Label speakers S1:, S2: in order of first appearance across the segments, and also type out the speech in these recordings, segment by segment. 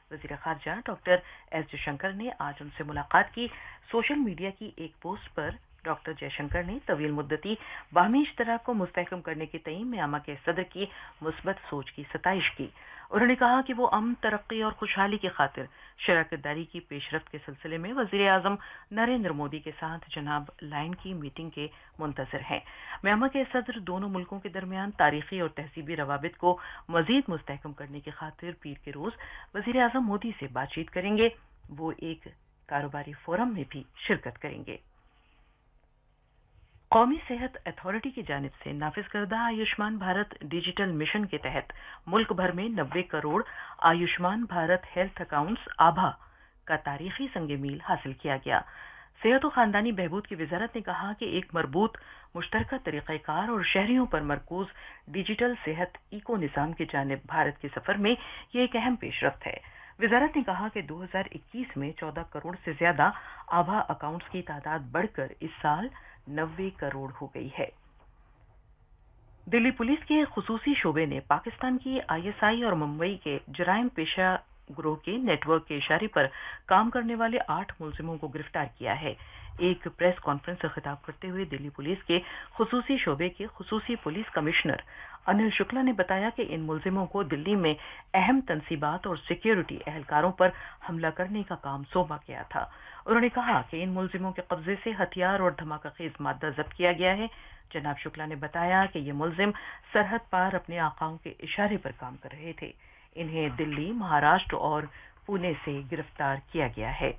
S1: वज़ीर ख़ारजा doctor S Jaishankar ने आज उनसे मुलाकात की। सोशल मीडिया की एक पोस्ट पर डॉक्टर जयशंकर ने तवील मुद्दती बाहमी इश्तराक को मुस्तहकम करने के तई म्यांमार के सदर की मुस्बत सोच की सताइश की। उन्होंने कहा कि वो अमन, तरक्की और खुशहाली की खातिर शराकतदारी की पेशरफ्त के सिलसिले में वज़ीर आज़म नरेंद्र मोदी के साथ जनाब लाइन की मीटिंग के मुंतज़िर हैं। म्यांमार के सदर दोनों मुल्कों के दरमियान तारीखी और तहजीबी रवाबित को मज़ीद मुस्तहकम करने की खातिर पीर के रोज़ वज़ीर आज़म मोदी से बातचीत करेंगे। वो एक कारोबारी फोरम में भी शिरकत करेंगे। कौमी सेहत अथॉरिटी की जानिब से नाफिज करदा आयुष्मान भारत डिजिटल मिशन के तहत मुल्क भर में 90 करोड़ आयुष्मान भारत हेल्थ अकाउंट्स आभा का तारीखी संगे मील हासिल किया गया। सेहत और खानदानी बहबूद की वजारत ने कहा कि एक मरबूत मुश्तरका तरीक़ाकार और शहरियों पर मरकूज डिजिटल सेहत इको निज़ाम की जानिब भारत के सफ़र में यह एक अहम पेशरफ्त है। वजारत ने कहा कि 2021 में 14 करोड़ से ज्यादा आभा अकाउंट्स की तादाद बढ़कर इस साल 90 करोड़ हो गई है। दिल्ली पुलिस के खुसूसी शोबे ने पाकिस्तान की ISI और मुंबई के जराइम पेशा ग्रोह के नेटवर्क के इशारे पर काम करने वाले 8 मुलजिमों को गिरफ्तार किया है। एक प्रेस कॉन्फ्रेंस से खिताब करते हुए दिल्ली पुलिस के खुसूसी शोबे के खुसूसी पुलिस कमिश्नर अनिल शुक्ला ने बताया कि इन मुलजिमों को दिल्ली में अहम तंसीबात और सिक्योरिटी एहलकारों पर हमला करने का काम सौंपा गया था। उन्होंने कहा कि इन मुलजिमों के कब्जे से हथियार और धमाकाखेज मादा जब्त किया गया है। जनाब शुक्ला ने बताया कि ये मुलजिम सरहद पार अपने आकाओं के इशारे पर काम कर रहे थे। इन्हें दिल्ली, महाराष्ट्र और पुणे से गिरफ्तार किया गया है।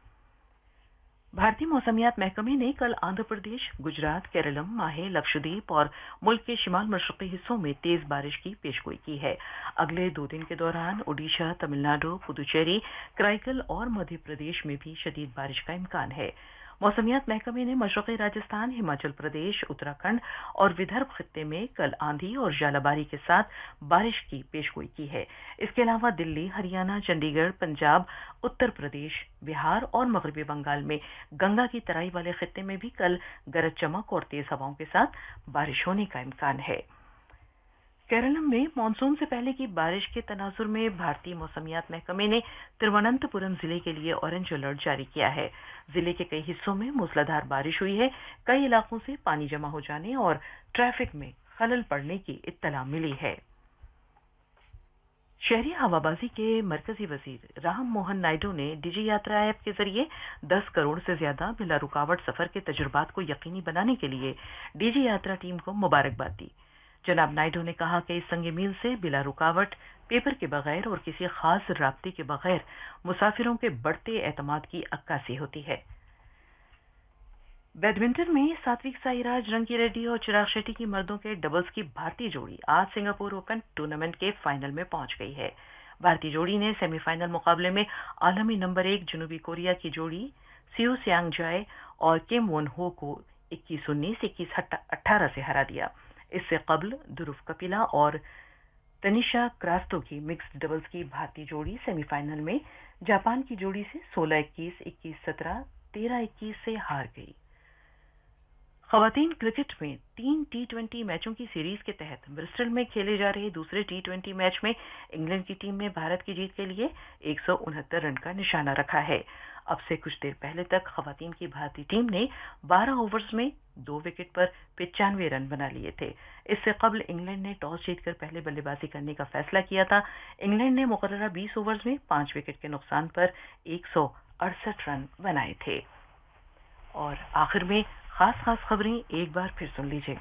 S1: भारतीय मौसमियात महकमे ने कल आंध्र प्रदेश, गुजरात, केरलम, माहे, लक्षद्वीप और मुल्क के शिमाल मशरक़ी हिस्सों में तेज बारिश की पेशगोई की है। अगले 2 दिन के दौरान ओडिशा, तमिलनाडु, पुदुचेरी, कराईकल और मध्य प्रदेश में भी शदीद बारिश का इम्कान है। मौसमियात महकमे ने मशरक़ी राजस्थान, हिमाचल प्रदेश, उत्तराखंड और विदर्भ खित्ते में कल आंधी और जालाबारी के साथ बारिश की पेशगोई की है। इसके अलावा दिल्ली, हरियाणा, चंडीगढ़, पंजाब, उत्तर प्रदेश, बिहार और मगरबी बंगाल में गंगा की तराई वाले खित्ते में भी कल गरज चमक और तेज हवाओं के साथ बारिश होने का इम्कान है। केरलम में मानसून से पहले की बारिश के तनाजुर में भारतीय मौसमियात महकमे ने तिरुवनंतपुरम जिले के लिए ऑरेंज अलर्ट जारी किया है। जिले के कई हिस्सों में मूसलाधार बारिश हुई है। कई इलाकों से पानी जमा हो जाने और ट्रैफिक में खलल पड़ने की इत्तला मिली है। शहरी हवाबाजी के मरकजी वजीर राम मोहन नायडू ने डिजी यात्रा ऐप के जरिए 10 करोड़ से ज्यादा बिला रुकावट सफर के तजुर्बात को यकीनी बनाने के लिए डिजी यात्रा टीम को मुबारकबाद दी। जनाब नायडू ने कहा कि इस संगे मील से बिला रुकावट, पेपर के बगैर और किसी खास राब्ते के बगैर मुसाफिरों के बढ़ते एतमाद की अक्कासी होती है। बैडमिंटन में सात्विक साईराज, रंकीरेड्डी और चिराग शेट्टी की मर्दों के डबल्स की भारतीय जोड़ी आज सिंगापुर ओपन टूर्नामेंट के फाइनल में पहुंच गई है। भारतीय जोड़ी ने सेमीफाइनल मुकाबले में आलमी नंबर 1 जनूबी कोरिया की जोड़ी सियो सियांग जाय और किम वोन हो को 21-19, 21-18 से हरा दिया। इससे कबल ध्रुव कपिला और तनिषा क्रास्तो की मिक्स्ड डबल्स की भारतीय जोड़ी सेमीफाइनल में जापान की जोड़ी से 16-21, 21-17, 13-21 से हार गई। ख़वातीन क्रिकेट में 3 T20 मैचों की सीरीज के तहत ब्रिस्टल में खेले जा रहे दूसरे T20 मैच में इंग्लैंड की टीम ने भारत की जीत के लिए 169 रन का निशाना रखा है। अब से कुछ देर पहले तक ख़वातीन की भारतीय टीम ने 12 ओवर्स में 2 विकेट पर 95 रन बना लिए थे। इससे कबल इंग्लैंड ने टॉस जीतकर पहले बल्लेबाजी करने का फैसला किया था। इंग्लैंड ने मुकर्ररा 20 ओवर्स में 5 विकेट के नुकसान पर 168 रन बनाए थे। और आखिर में खास खबरें एक बार फिर सुन लीजिए।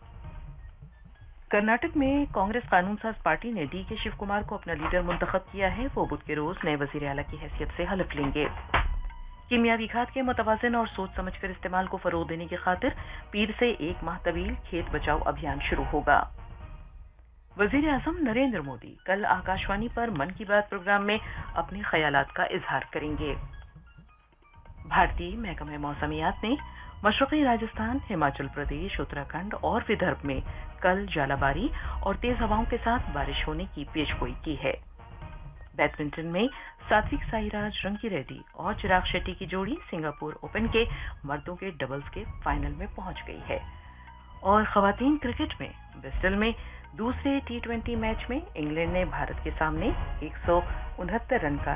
S1: कर्नाटक में कांग्रेस कानून साज पार्टी ने DK शिव कुमार को अपना लीडर मुंतखब किया है। वो बुध के रोज नए वजीर आला की हैसियत से हलफ लेंगे। कीमियावी खाद के मुतवाज़िन और सोच समझकर इस्तेमाल को फरोग देने की खातिर पीर से 1 माह तवील खेत बचाओ अभियान शुरू होगा। वजीर आज़म नरेंद्र मोदी कल आकाशवाणी पर मन की बात प्रोग्राम में अपने ख्यालात का इजहार करेंगे। भारतीय महकमे मौसमियात ने मशरक़ी राजस्थान, हिमाचल प्रदेश, उत्तराखंड और विदर्भ में कल जालाबारी और तेज हवाओं के साथ बारिश होने की पेशगोई की है। बैडमिंटन में सात्विक साईराज, रंकीरेड्डी और चिराग शेट्टी की जोड़ी सिंगापुर ओपन के मर्दों के डबल्स के फाइनल में पहुंच गई है। और ख़वातीन क्रिकेट में ब्रिस्टल में दूसरे T20 मैच में इंग्लैंड ने भारत के सामने 169 रन का